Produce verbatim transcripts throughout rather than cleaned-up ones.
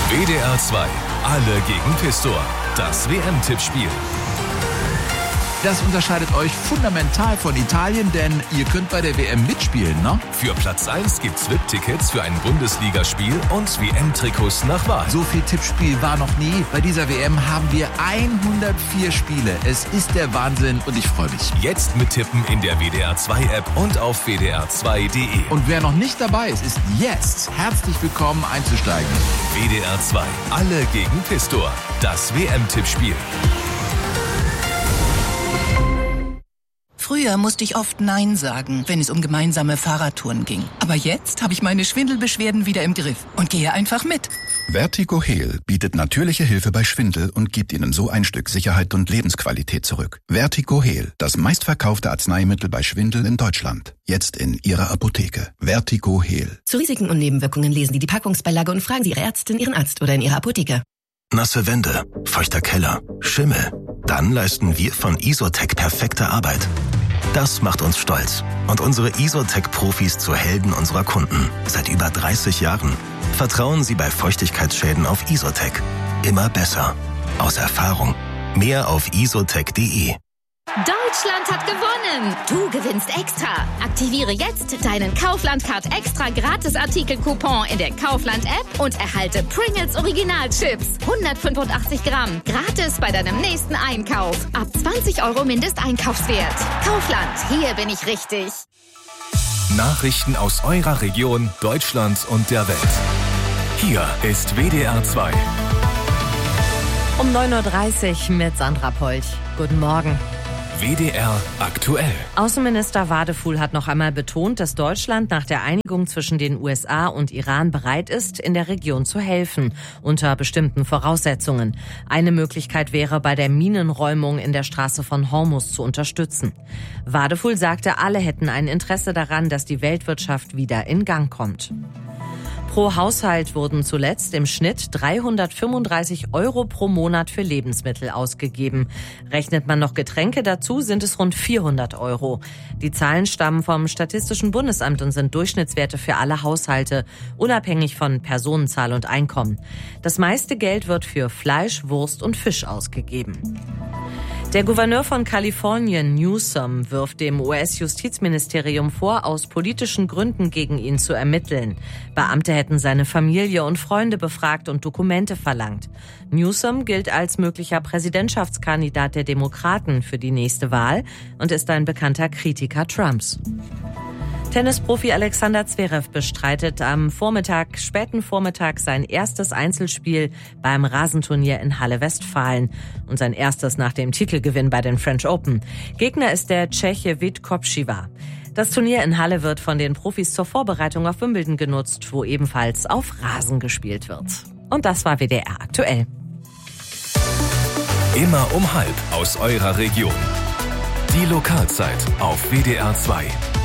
W D R zwei, alle gegen Pistor. Das W M-Tippspiel. Das unterscheidet euch fundamental von Italien, denn ihr könnt bei der W M mitspielen, ne? Für Platz eins gibt's V I P-Tickets für ein Bundesligaspiel und W M-Trikots nach Wahl. So viel Tippspiel war noch nie. Bei dieser W M haben wir hundertvier Spiele. Es ist der Wahnsinn und ich freue mich. Jetzt mittippen in der W D R zwei App und auf w d r zwei punkt d e. Und wer noch nicht dabei ist, ist jetzt herzlich willkommen einzusteigen. W D R zwei, alle gegen Pistor. Das W M-Tippspiel. Früher musste ich oft Nein sagen, wenn es um gemeinsame Fahrradtouren ging. Aber jetzt habe ich meine Schwindelbeschwerden wieder im Griff und gehe einfach mit. Vertigo-Heal bietet natürliche Hilfe bei Schwindel und gibt Ihnen so ein Stück Sicherheit und Lebensqualität zurück. Vertigo-Heal, das meistverkaufte Arzneimittel bei Schwindel in Deutschland. Jetzt in Ihrer Apotheke. Vertigo-Heal. Zu Risiken und Nebenwirkungen lesen Sie die Packungsbeilage und fragen Sie Ihre Ärztin, Ihren Arzt oder in Ihrer Apotheke. Nasse Wände, feuchter Keller, Schimmel. Dann leisten wir von Isotec perfekte Arbeit. Das macht uns stolz und unsere Isotec-Profis zu Helden unserer Kunden. Seit über dreißig Jahren. Vertrauen Sie bei Feuchtigkeitsschäden auf Isotec. Immer besser. Aus Erfahrung. Mehr auf isotec punkt d e. Deutschland hat gewonnen! Du gewinnst extra! Aktiviere jetzt deinen Kaufland-Card extra Gratis-Artikel-Coupon in der Kaufland-App und erhalte Pringles Original-Chips. hundertfünfundachtzig Gramm. Gratis bei deinem nächsten Einkauf. Ab zwanzig Euro Mindesteinkaufswert. Kaufland, hier bin ich richtig. Nachrichten aus eurer Region, Deutschland und der Welt. Hier ist W D R zwei. Um neun Uhr dreißig mit Sandra Polch. Guten Morgen. W D R aktuell. Außenminister Wadefuhl hat noch einmal betont, dass Deutschland nach der Einigung zwischen den U S A und Iran bereit ist, in der Region zu helfen, unter bestimmten Voraussetzungen. Eine Möglichkeit wäre, bei der Minenräumung in der Straße von Hormuz zu unterstützen. Wadefuhl sagte, alle hätten ein Interesse daran, dass die Weltwirtschaft wieder in Gang kommt. Pro Haushalt wurden zuletzt im Schnitt dreihundertfünfunddreißig Euro pro Monat für Lebensmittel ausgegeben. Rechnet man noch Getränke dazu, sind es rund vierhundert Euro. Die Zahlen stammen vom Statistischen Bundesamt und sind Durchschnittswerte für alle Haushalte, unabhängig von Personenzahl und Einkommen. Das meiste Geld wird für Fleisch, Wurst und Fisch ausgegeben. Der Gouverneur von Kalifornien, Newsom, wirft dem U S-Justizministerium vor, aus politischen Gründen gegen ihn zu ermitteln. Beamte hätten seine Familie und Freunde befragt und Dokumente verlangt. Newsom gilt als möglicher Präsidentschaftskandidat der Demokraten für die nächste Wahl und ist ein bekannter Kritiker Trumps. Tennisprofi Alexander Zverev bestreitet am Vormittag, späten Vormittag sein erstes Einzelspiel beim Rasenturnier in Halle Westfalen und sein erstes nach dem Titelgewinn bei den French Open. Gegner ist der Tscheche Vít Kopřiva. Das Turnier in Halle wird von den Profis zur Vorbereitung auf Wimbledon genutzt, wo ebenfalls auf Rasen gespielt wird. Und das war W D R aktuell. Immer um halb aus eurer Region. Die Lokalzeit auf W D R zwei.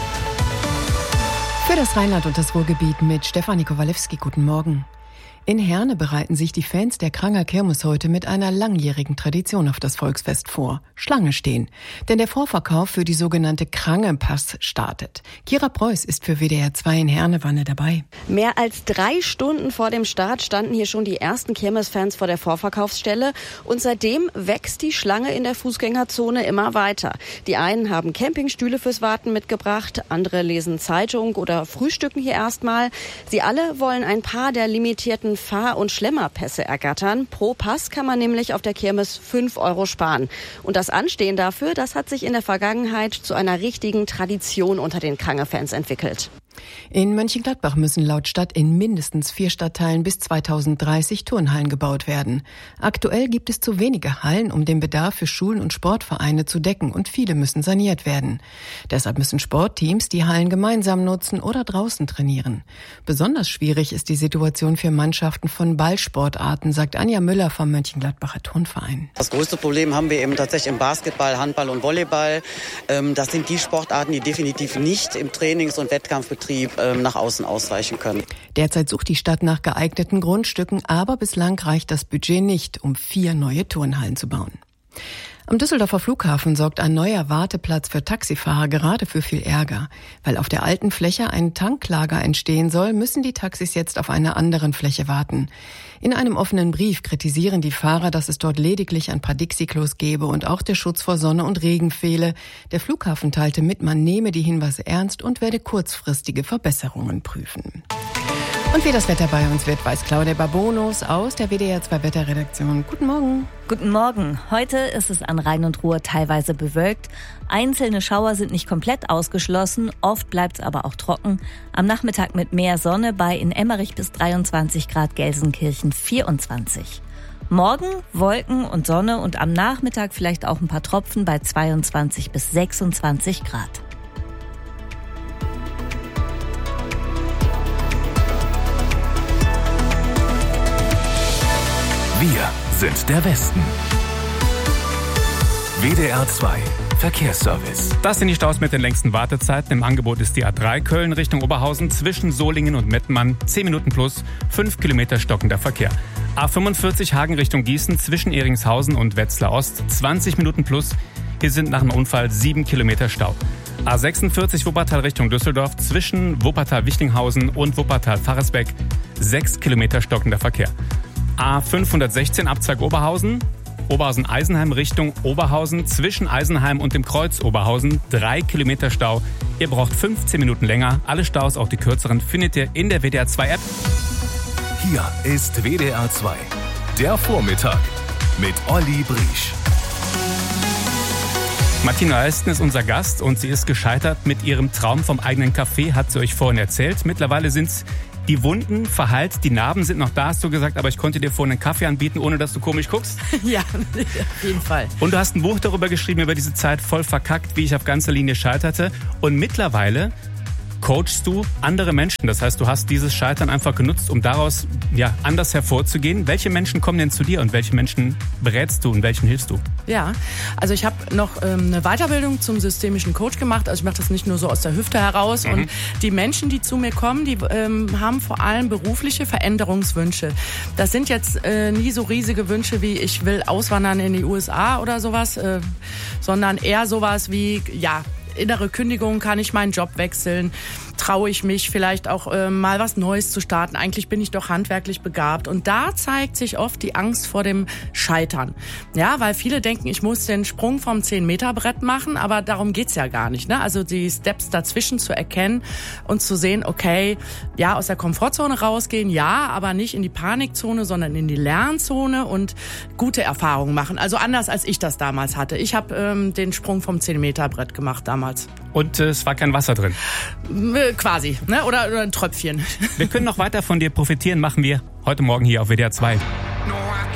Für das Rheinland und das Ruhrgebiet mit Stefanie Kowalewski. Guten Morgen. In Herne bereiten sich die Fans der Kranger Kirmes heute mit einer langjährigen Tradition auf das Volksfest vor. Schlange stehen. Denn der Vorverkauf für die sogenannte Krangepass startet. Kira Preuß ist für W D R zwei in Herne Wanne dabei. Mehr als drei Stunden vor dem Start standen hier schon die ersten Kirmesfans vor der Vorverkaufsstelle. Und seitdem wächst die Schlange in der Fußgängerzone immer weiter. Die einen haben Campingstühle fürs Warten mitgebracht, andere lesen Zeitung oder frühstücken hier erstmal. Sie alle wollen ein paar der limitierten Fahr- und Schlemmerpässe ergattern. Pro Pass kann man nämlich auf der Kirmes fünf Euro sparen. Und das Anstehen dafür, das hat sich in der Vergangenheit zu einer richtigen Tradition unter den Krange-Fans entwickelt. In Mönchengladbach müssen laut Stadt in mindestens vier Stadtteilen bis zweitausenddreißig Turnhallen gebaut werden. Aktuell gibt es zu wenige Hallen, um den Bedarf für Schulen und Sportvereine zu decken, und viele müssen saniert werden. Deshalb müssen Sportteams die Hallen gemeinsam nutzen oder draußen trainieren. Besonders schwierig ist die Situation für Mannschaften von Ballsportarten, sagt Anja Müller vom Mönchengladbacher Turnverein. Das größte Problem haben wir eben tatsächlich im Basketball, Handball und Volleyball. Das sind die Sportarten, die definitiv nicht im Trainings- und Wettkampfbetrieb nach außen ausweichen können. Derzeit sucht die Stadt nach geeigneten Grundstücken, aber bislang reicht das Budget nicht, um vier neue Turnhallen zu bauen. Am Düsseldorfer Flughafen sorgt ein neuer Warteplatz für Taxifahrer gerade für viel Ärger. Weil auf der alten Fläche ein Tanklager entstehen soll, müssen die Taxis jetzt auf einer anderen Fläche warten. In einem offenen Brief kritisieren die Fahrer, dass es dort lediglich ein paar Dixiklos gäbe und auch der Schutz vor Sonne und Regen fehle. Der Flughafen teilte mit, man nehme die Hinweise ernst und werde kurzfristige Verbesserungen prüfen. Und wie das Wetter bei uns wird, weiß Claudia Babonos aus der W D R zwei Wetterredaktion. Guten Morgen. Guten Morgen. Heute ist es an Rhein und Ruhr teilweise bewölkt. Einzelne Schauer sind nicht komplett ausgeschlossen, oft bleibt es aber auch trocken. Am Nachmittag mit mehr Sonne bei in Emmerich bis dreiundzwanzig Grad, Gelsenkirchen vierundzwanzig. Morgen Wolken und Sonne und am Nachmittag vielleicht auch ein paar Tropfen bei zweiundzwanzig bis sechsundzwanzig Grad. Wir sind der Westen. W D R zwei Verkehrsservice. Das sind die Staus mit den längsten Wartezeiten. Im Angebot ist die A drei Köln Richtung Oberhausen zwischen Solingen und Mettmann. zehn Minuten plus, fünf Kilometer stockender Verkehr. A fünfundvierzig Hagen Richtung Gießen zwischen Ehringshausen und Wetzlar Ost. zwanzig Minuten plus. Hier sind nach einem Unfall sieben Kilometer Stau. A sechsundvierzig Wuppertal Richtung Düsseldorf zwischen Wuppertal-Wichtinghausen und Wuppertal-Faresbeck. sechs Kilometer stockender Verkehr. A fünfhundertsechzehn Abzweig Oberhausen, Oberhausen-Eisenheim Richtung Oberhausen, zwischen Eisenheim und dem Kreuz Oberhausen, drei Kilometer Stau. Ihr braucht fünfzehn Minuten länger. Alle Staus, auch die kürzeren, findet ihr in der W D R zwei App. Hier ist W D R zwei, der Vormittag mit Olli Briesch. Martina Elsten ist unser Gast und sie ist gescheitert mit ihrem Traum vom eigenen Café, hat sie euch vorhin erzählt. Mittlerweile sind es die Wunden verheilt, die Narben sind noch da, hast du gesagt, aber ich konnte dir vorhin einen Kaffee anbieten, ohne dass du komisch guckst. Ja, auf jeden Fall. Und du hast ein Buch darüber geschrieben, über diese Zeit voll verkackt, wie ich auf ganzer Linie scheiterte. Und mittlerweile coachst du andere Menschen. Das heißt, du hast dieses Scheitern einfach genutzt, um daraus ja anders hervorzugehen. Welche Menschen kommen denn zu dir und welche Menschen berätst du und welchen hilfst du? Ja, also ich habe noch ähm, eine Weiterbildung zum systemischen Coach gemacht. Also ich mache das nicht nur so aus der Hüfte heraus. Mhm. Und die Menschen, die zu mir kommen, die ähm, haben vor allem berufliche Veränderungswünsche. Das sind jetzt äh, nie so riesige Wünsche wie ich will auswandern in die U S A oder sowas, äh, sondern eher sowas wie, ja, innere Kündigung, kann ich meinen Job wechseln, traue ich mich vielleicht auch äh, mal was Neues zu starten. Eigentlich bin ich doch handwerklich begabt. Und da zeigt sich oft die Angst vor dem Scheitern. Ja, weil viele denken, ich muss den Sprung vom zehn Meter Brett machen, aber darum geht's ja gar nicht. Ne? Also die Steps dazwischen zu erkennen und zu sehen, okay, ja, aus der Komfortzone rausgehen, ja, aber nicht in die Panikzone, sondern in die Lernzone und gute Erfahrungen machen. Also anders, als ich das damals hatte. Ich habe ähm, den Sprung vom zehn Meter Brett gemacht damals. Und äh, es war kein Wasser drin? Äh, quasi, ne? Oder, oder ein Tröpfchen. Wir können noch weiter von dir profitieren, machen wir heute Morgen hier auf W D R zwei.